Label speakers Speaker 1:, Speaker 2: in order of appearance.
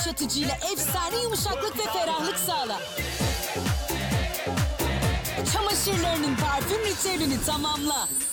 Speaker 1: yumuşatıcıyla efsane yumuşaklık ve ferahlık sağla. Çamaşırlarının parfüm ritüelini tamamla.